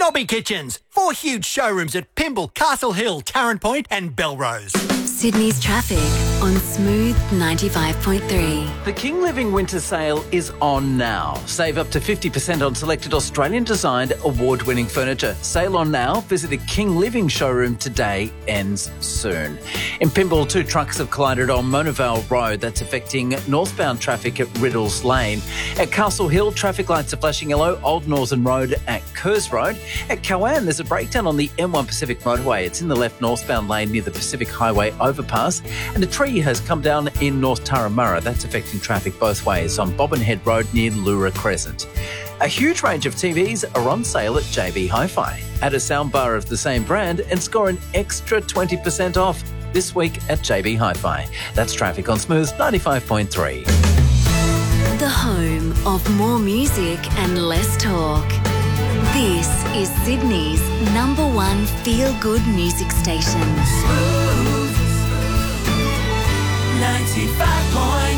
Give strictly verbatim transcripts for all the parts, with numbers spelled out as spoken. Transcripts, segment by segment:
Nobby Kitchens. Four huge showrooms at Pymble, Castle Hill, Tarrant Point and Belrose. Sydney's traffic on Smooth ninety-five point three. The King Living Winter Sale is on now. Save up to fifty percent on selected Australian-designed award-winning furniture. Sale on now. Visit a King Living showroom today. Ends soon. In Pymble, two trucks have collided on Monavale Road. That's affecting northbound traffic at Riddles Lane. At Castle Hill, traffic lights are flashing yellow. Old Northern Road at Kerrs Road. At Cowan, there's a breakdown on the M one Pacific motorway. It's in the left northbound lane near the Pacific Highway overpass. And a tree has come down in North Turramurra. That's affecting traffic both ways on Bobbin Head Road near Lura Crescent. A huge range of T Vs are on sale at J B Hi-Fi. Add a soundbar of the same brand and score an extra twenty percent off this week at J B Hi-Fi. That's traffic on Smooth ninety-five point three. The home of more music and less talk. This is Sydney's number one feel-good music station. Smooth ninety-five point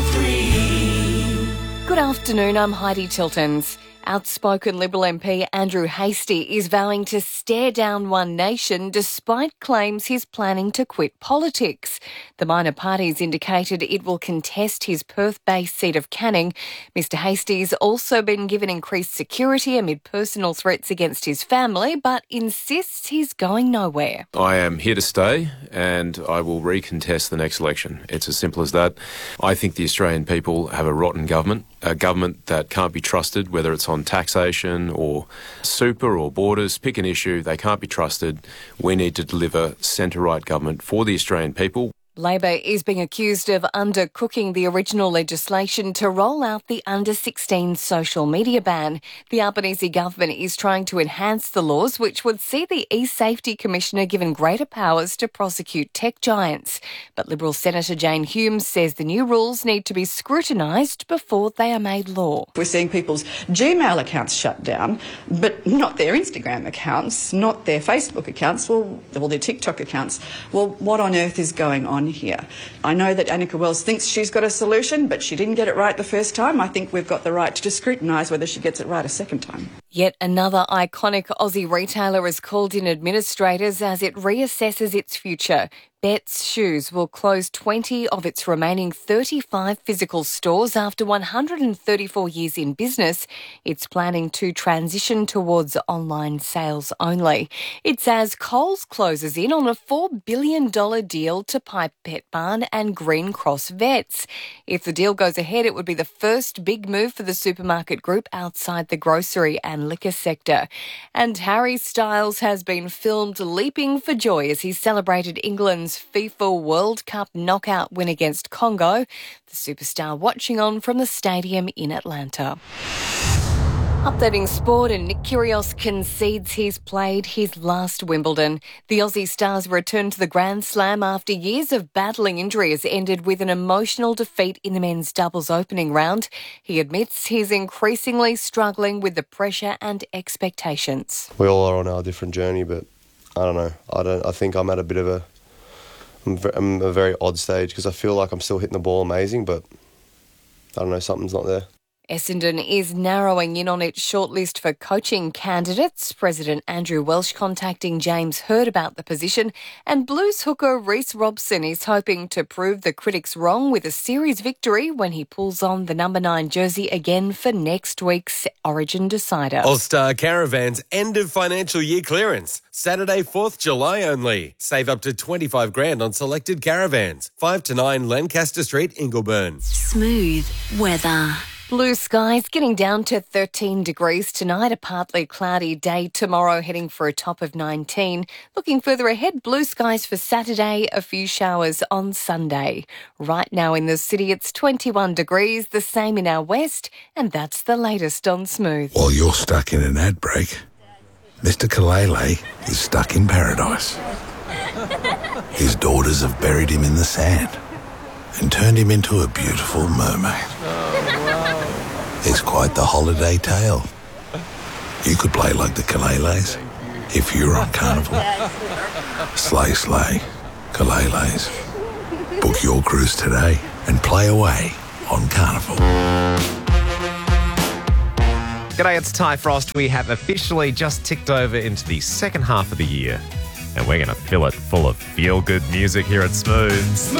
three. Good afternoon, I'm Heidi Tiltons. Outspoken Liberal M P Andrew Hastie is vowing to stare down One Nation despite claims he's planning to quit politics. The minor parties indicated it will contest his Perth-based seat of Canning. Mister Hastie's also been given increased security amid personal threats against his family, but insists he's going nowhere. I am here to stay and I will recontest the next election. It's as simple as that. I think the Australian people have a rotten government, a government that can't be trusted, whether it's on taxation or super or borders. Pick an issue, they can't be trusted. We need to deliver centre-right government for the Australian people. Labor is being accused of undercooking the original legislation to roll out the under sixteen social media ban. The Albanese government is trying to enhance the laws, which would see the e-Safety Commissioner given greater powers to prosecute tech giants. But Liberal Senator Jane Hume says the new rules need to be scrutinised before they are made law. We're seeing people's Gmail accounts shut down, but not their Instagram accounts, not their Facebook accounts, well, or their TikTok accounts. Well, what on earth is going on here? I know that Annika Wells thinks she's got a solution, but she didn't get it right the first time. I think we've got the right to scrutinise whether she gets it right a second time. Yet another iconic Aussie retailer has called in administrators as it reassesses its future. Betts Shoes will close twenty of its remaining thirty-five physical stores after one hundred thirty-four years in business. It's planning to transition towards online sales only. It's as Coles closes in on a four billion dollars deal to buy Pet Barn and Green Cross Vets. If the deal goes ahead, it would be the first big move for the supermarket group outside the grocery and liquor sector. And Harry Styles has been filmed leaping for joy as he celebrated England's FIFA World Cup knockout win against Congo. The superstar watching on from the stadium in Atlanta. Updating sport, and Nick Kyrgios concedes he's played his last Wimbledon. The Aussie Stars return to the Grand Slam after years of battling injury has ended with an emotional defeat in the men's doubles opening round. He admits he's increasingly struggling with the pressure and expectations. We all are on our different journey, but I don't know. I don't. I think I'm at a bit of a I'm, I'm a very odd stage because I feel like I'm still hitting the ball amazing, but I don't know, something's not there. Essendon is narrowing in on its shortlist for coaching candidates. President Andrew Welsh contacting James Hird about the position, and Blues hooker Reece Robson is hoping to prove the critics wrong with a series victory when he pulls on the number nine jersey again for next week's Origin decider. All-Star Caravans end of financial year clearance. Saturday, fourth July only. Save up to twenty-five grand on selected caravans. five to nine Lancaster Street, Ingleburn. Smooth weather. Blue skies getting down to thirteen degrees tonight, a partly cloudy day tomorrow, heading for a top of nineteen. Looking further ahead, blue skies for Saturday, a few showers on Sunday. Right now in the city, it's twenty-one degrees, the same in our west, and that's the latest on Smooth. While you're stuck in an ad break, Mister Kalele is stuck in paradise. His daughters have buried him in the sand and turned him into a beautiful mermaid. It's quite the holiday tale. You could play like the Kaleles if you were on Carnival. Slay, slay, Kaleles. Book your cruise today and play away on Carnival. G'day, it's Ty Frost. We have officially just ticked over into the second half of the year, and we're going to fill it full of feel-good music here at Smooth.